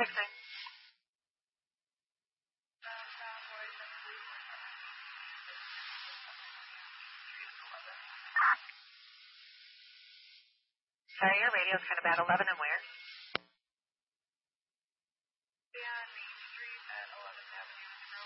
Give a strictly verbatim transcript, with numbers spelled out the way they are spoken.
Fixing. Sorry, your radio's kind of bad. eleven and where?